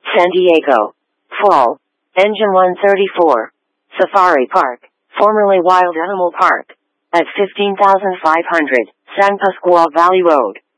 San Diego. Fall. Engine 134. Safari Park, formerly Wild Animal Park. At 15,500, San Pasqual Valley Road.